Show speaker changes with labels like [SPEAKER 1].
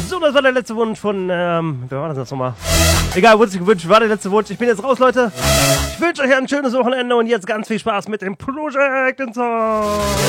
[SPEAKER 1] So, das war der letzte Wunsch von, wer war das jetzt nochmal? Egal, wurde sich gewünscht, war der letzte Wunsch. Ich bin jetzt raus, Leute. Ich wünsche euch ein schönes Wochenende und jetzt ganz viel Spaß mit dem Project Inside.